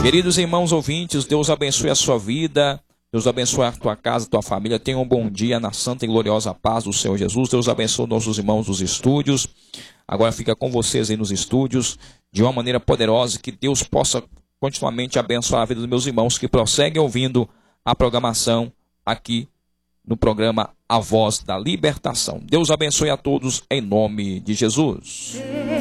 Queridos irmãos ouvintes, Deus abençoe a sua vida, Deus abençoe a tua casa, a tua família. Tenha um bom dia na santa e gloriosa paz do Senhor Jesus. Deus abençoe nossos irmãos dos estúdios. Agora fica com vocês aí nos estúdios, de uma maneira poderosa, que Deus possa continuamente abençoar a vida dos meus irmãos que prosseguem ouvindo a programação aqui no programa A Voz da Libertação. Deus abençoe a todos em nome de Jesus.